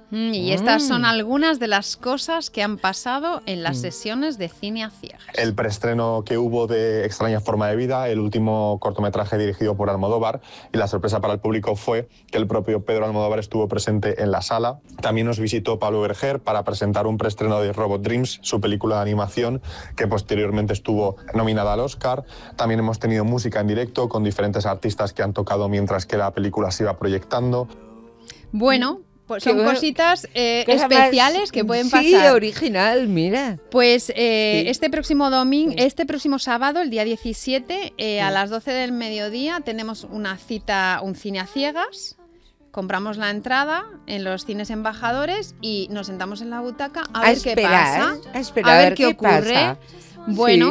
Y estas son algunas de las cosas que han pasado en las sesiones de Cine a Ciegas. El preestreno que hubo de Extraña forma de vida, el último cortometraje dirigido por Almodóvar, y la sorpresa para el público fue que el propio Pedro Almodóvar estuvo presente en la sala. También nos visitó Pablo Berger para presentar un preestreno de Robot Dreams, su película de animación, que posteriormente estuvo nominada al Oscar. También hemos tenido música en directo con diferentes artistas que han tocado mientras que la película se iba proyectando. Bueno, pues son cositas especiales que pueden pasar. Sí, original, mira. Pues este próximo sábado, el día 17, a las 12 del mediodía, tenemos una cita, un cine a ciegas. Compramos la entrada en los cines embajadores y nos sentamos en la butaca a ver qué pasa. A ver qué ocurre. Pasa. Bueno,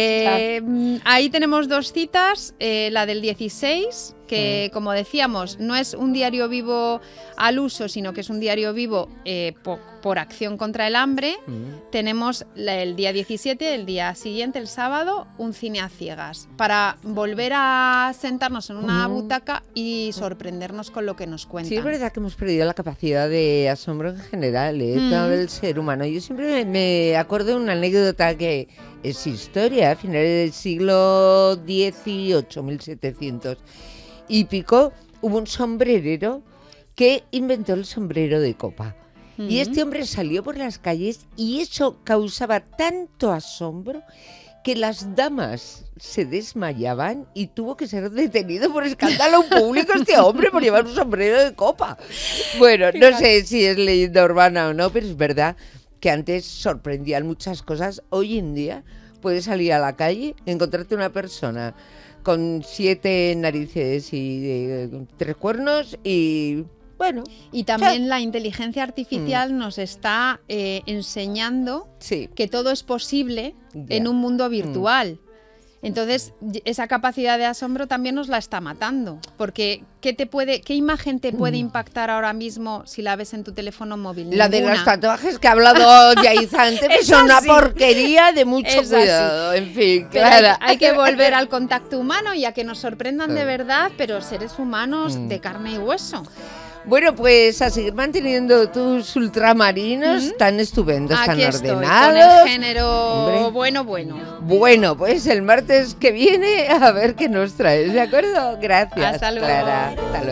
ahí tenemos dos citas, la del 16, que como decíamos, no es un diario vivo al uso, sino que es un diario vivo por acción contra el hambre. Tenemos el día 17, el día siguiente, el sábado, un cine a ciegas, para volver a sentarnos en una butaca y sorprendernos con lo que nos cuentan. Sí, es verdad que hemos perdido la capacidad de asombro en general, todo el ser humano. Yo siempre me acuerdo de una anécdota que es historia, a finales del siglo XVIII, 1700 y pico, hubo un sombrerero que inventó el sombrero de copa. Y este hombre salió por las calles y eso causaba tanto asombro que las damas se desmayaban y tuvo que ser detenido por escándalo público este hombre por llevar un sombrero de copa. Bueno, no sé si es leyenda urbana o no, pero es verdad que antes sorprendían muchas cosas. Hoy en día puedes salir a la calle, encontrarte una persona con 7 narices y 3 cuernos y bueno. Y también la inteligencia artificial nos está enseñando que todo es posible en un mundo virtual. Entonces, esa capacidad de asombro también nos la está matando, porque ¿qué imagen te puede impactar ahora mismo si la ves en tu teléfono móvil? La de los tatuajes que ha hablado Yaiza antes, que son una porquería de mucho cuidado, en fin, claro. Hay que volver al contacto humano y a que nos sorprendan de verdad, pero seres humanos de carne y hueso. Bueno, pues a seguir manteniendo tus ultramarinos tan estupendos, Aquí tan estoy, ordenados. con el género bueno. Bueno, pues el martes que viene a ver qué nos traes, ¿de acuerdo? Gracias, Hasta luego. Clara. Hasta luego.